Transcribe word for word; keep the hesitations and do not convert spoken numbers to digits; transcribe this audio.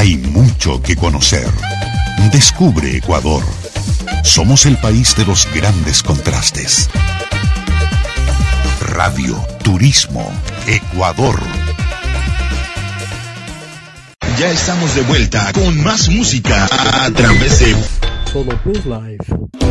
Hay mucho que conocer. Descubre Ecuador. Somos el país de los grandes contrastes. Radio, turismo, Ecuador. Ya estamos de vuelta con más música a través de Solo Plus Live.